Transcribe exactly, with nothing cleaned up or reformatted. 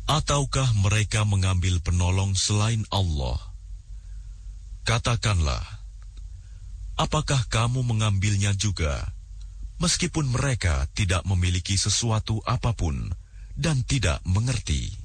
Ataukah mereka mengambil penolong selain Allah? Katakanlah, apakah kamu mengambilnya juga, meskipun mereka tidak memiliki sesuatu apapun dan tidak mengerti?